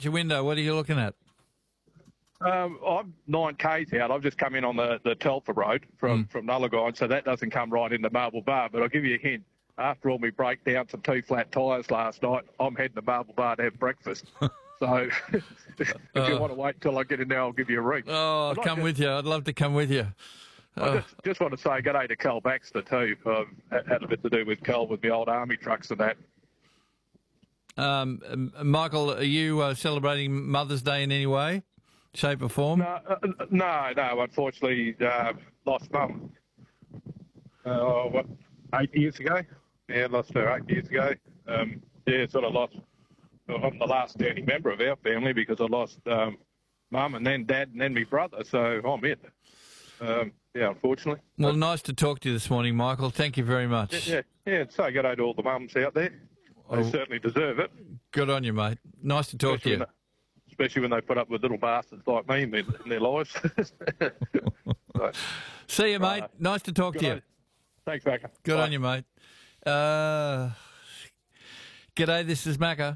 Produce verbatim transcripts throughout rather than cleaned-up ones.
out your window? What are you looking at? Um, I'm nine k's out. I've just come in on the, the Telfer Road from, Mm. from Nullagine, so that doesn't come right into Marble Bar. But I'll give you a hint. After all my breakdowns and two flat tyres last night, I'm heading to Marble Bar to have breakfast. So if Uh. you want to wait till I get in there, I'll give you a ring. Oh, I'll But I come just- with you. I'd love to come with you. I Oh. just, just want to say good day to Cal Baxter too. I've had a bit to do with Cal with the old army trucks and that. Um, um, Michael, are you uh, celebrating Mother's Day in any way, shape or form? No, uh, no, no. Unfortunately, uh, lost mum. Uh, what, eight years ago? Yeah, lost her eight years ago. Um, yeah, sort of lost. I'm the last standing member of our family because I lost um, mum and then dad and then my brother. So I'm it. Um, yeah, unfortunately. Well, nice to talk to you this morning, Michael. Thank you very much. Yeah, yeah. yeah say good day to all the mums out there. They Oh. certainly deserve it. Good on you, mate. Nice to talk Especially to you. when they- Especially when they put up with little bastards like me in their, in their lives. So, See you, mate. Right. Nice to talk good to you. on- Thanks, Macca. Good Bye. on you, mate. Uh, g'day, this is Macca.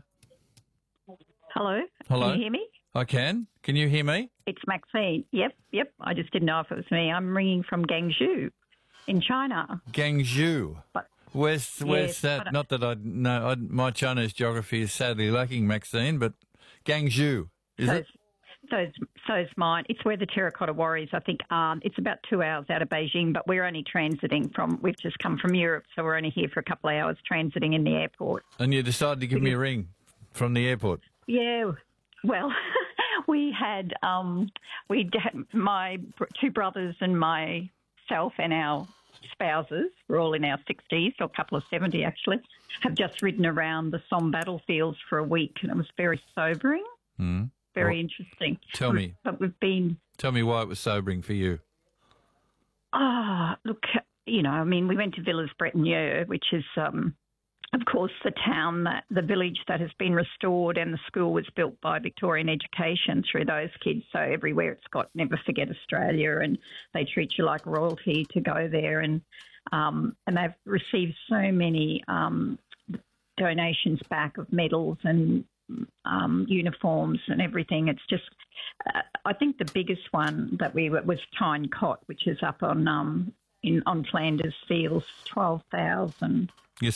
Hello. Hello. Can you hear me? I can. Can you hear me? It's Maxine. Yep, yep. I just didn't know if it was me. I'm ringing from Guangzhou in China. Guangzhou. But Where's, where's Yes, that? but I- Not that I know. I, my Chinese geography is sadly lacking, Maxine, but Guangzhou, is so, it? it's, so, it's, so it's mine. It's where the Terracotta Warriors, I think, um, it's about two hours out of Beijing, but we're only transiting from, we've just come from Europe, so we're only here for a couple of hours transiting in the airport. And you decided to give me a ring from the airport. Yeah, well, we had um, we had my br- two brothers and myself and our spouses, we're all in our sixties, or a couple of seventy actually, have just ridden around the Somme battlefields for a week, and it was very sobering, Mm. very Well, interesting. tell me. But we've been, Tell me why it was sobering for you. ah, look, you know, I mean, we went to Villers-Bretonneux, which is, um, of course, the town, that the village that has been restored, and the school was built by Victorian Education through those kids. So everywhere it's got Never Forget Australia, and they treat you like royalty to go there. And um, and they've received so many um, donations back of medals and um, uniforms and everything. It's just, uh, I think the biggest one that we were was Tyne Cot, which is up on um, in on Flanders Fields, twelve thousand